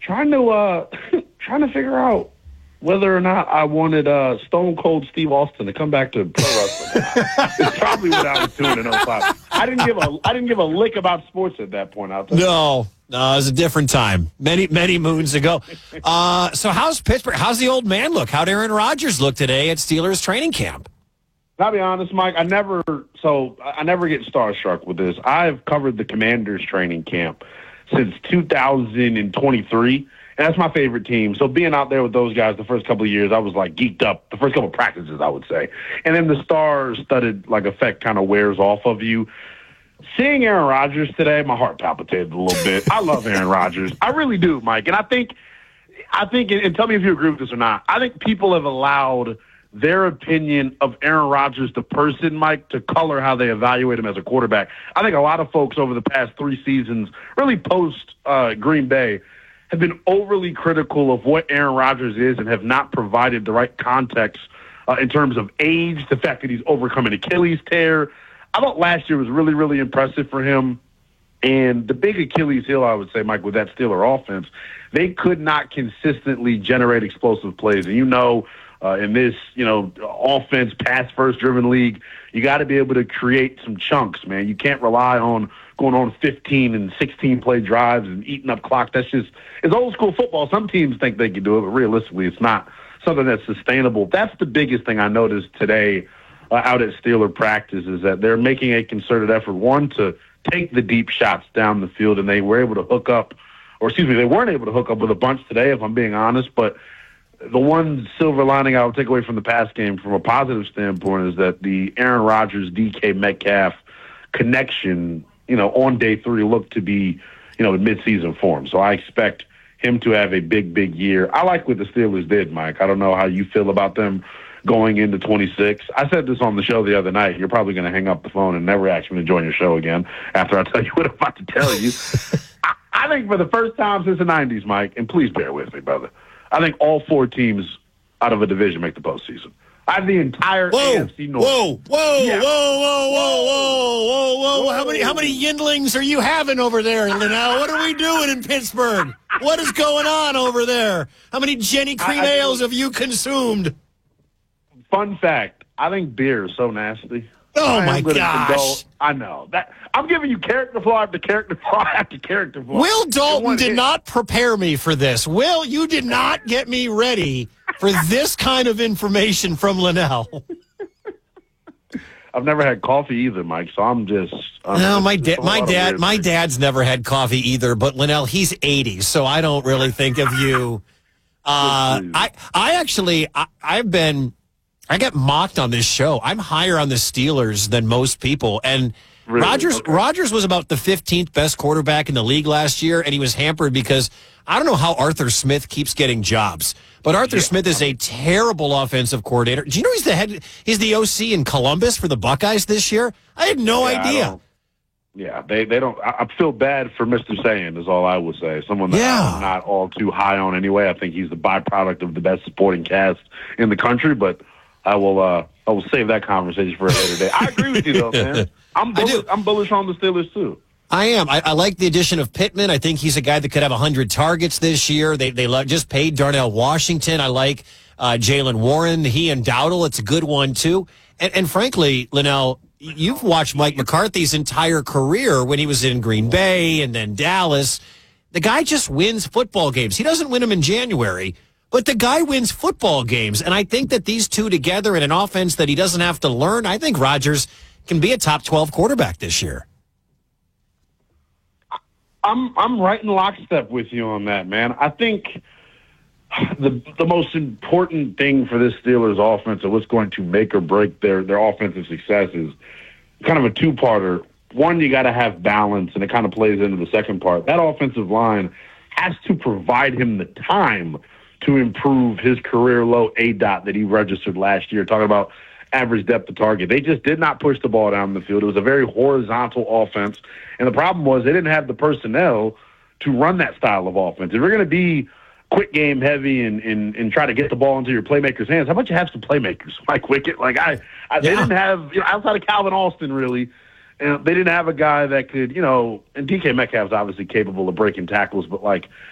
trying to trying to figure out whether or not I wanted Stone Cold Steve Austin to come back to pro wrestling. It's probably what I was doing in 05. I didn't give a lick about sports at that point. I'll tell you. No, it was a different time. Many moons ago. So how's Pittsburgh? How's the old man look? How'd Aaron Rodgers look today at Steelers training camp? I'll be honest, Mike, I never get starstruck with this. I've covered the Commanders training camp since 2023. And that's my favorite team. So being out there with those guys the first couple of years, I was like geeked up. The first couple of practices, I would say. And then the star-studded like effect kind of wears off of you. Seeing Aaron Rodgers today, my heart palpitated a little bit. I love Aaron Rodgers. I really do, Mike. And I think, and tell me if you agree with this or not, I think people have allowed their opinion of Aaron Rodgers, the person, Mike, to color how they evaluate him as a quarterback. I think a lot of folks over the past 3 seasons, really post Green Bay, have been overly critical of what Aaron Rodgers is and have not provided the right context in terms of age, the fact that he's overcome an Achilles tear. I thought last year was really, really impressive for him. And the big Achilles heel, I would say, Mike, with that Steeler offense, they could not consistently generate explosive plays. And in this, offense, pass-first driven league, you got to be able to create some chunks, man. You can't rely on going on 15 and 16-play drives and eating up clock. It's old-school football. Some teams think they can do it, but realistically, it's not something that's sustainable. That's the biggest thing I noticed today out at Steeler practice is that they're making a concerted effort, one, to take the deep shots down the field, and they weren't able to hook up with a bunch today, if I'm being honest, but the one silver lining I would take away from the pass game from a positive standpoint is that the Aaron Rodgers, DK Metcalf connection, on day 3 looked to be, in midseason form. So I expect him to have a big, big year. I like what the Steelers did, Mike. I don't know how you feel about them going into 26. I said this on the show the other night. You're probably going to hang up the phone and never ask me to join your show again after I tell you what I'm about to tell you. I think for the first time since the 90s, Mike, and please bear with me, brother, I think all 4 teams out of a division make the postseason. I have the entire AFC North. Whoa. How many yindlings are you having over there, Linnell? What are we doing in Pittsburgh? What is going on over there? How many Jenny Cream Ales have you consumed? Fun fact, I think beer is so nasty. Oh, my gosh. I know. I'm giving you character flaw after character flaw after character flaw. Will Dalton did not prepare me for this. Will, you did not get me ready for this kind of information from Linnell. I've never had coffee either, Mike, so my dad's never had coffee either, but Linnell, he's 80, so I don't really think of you. I get mocked on this show. I'm higher on the Steelers than most people. And really? Rodgers was about the 15th best quarterback in the league last year, and he was hampered because I don't know how Arthur Smith keeps getting jobs. But Arthur Smith is a terrible offensive coordinator. Do you know he's the OC in Columbus for the Buckeyes this year? I had no idea. They don't. I feel bad for Mr. Sand is all I will say. Someone that I'm not all too high on anyway. I think he's the byproduct of the best supporting cast in the country, but I will save that conversation for a later day. I agree with you, though, man. I'm bullish on the Steelers, too. I am. I like the addition of Pittman. I think he's a guy that could have 100 targets this year. They just paid Darnell Washington. I like Jaylen Warren. He and Dowdle. It's a good one, too. And frankly, Linnell, you've watched Mike McCarthy's entire career when he was in Green Bay and then Dallas. The guy just wins football games. He doesn't win them in January. But the guy wins football games, and I think that these two together in an offense that he doesn't have to learn, I think Rodgers can be a top 12 quarterback this year. I'm right in lockstep with you on that, man. I think the most important thing for this Steelers offense and what's going to make or break their offensive success is kind of a two-parter. One, you got to have balance, and it kind of plays into the second part. That offensive line has to provide him the time to improve his career low ADOT that he registered last year, talking about average depth of target. They just did not push the ball down the field. It was a very horizontal offense, and the problem was they didn't have the personnel to run that style of offense. If you're going to be quick game heavy and try to get the ball into your playmakers' hands, how about you have some playmakers, Mike Wickett? They didn't have, outside of Calvin Austin, really, and they didn't have a guy that could, and DK Metcalf's obviously capable of breaking tackles, but